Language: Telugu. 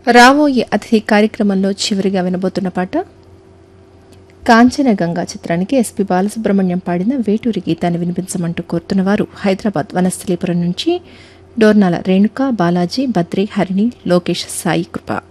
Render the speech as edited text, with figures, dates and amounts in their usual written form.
రాబోయే అతిథి కార్యక్రమంలో చివరిగా వినబోతున్న పాట కాంచనగంగా చిత్రానికి ఎస్పి బాలసుబ్రహ్మణ్యం పాడిన వేటూరి గీతాన్ని వినిపించమంటూ కోరుతున్నవారు హైదరాబాద్ వనస్థలీపురం నుంచి డోర్నాల రేణుక బాలాజీ బద్రి హరిణి లోకేష్ సాయి కృప.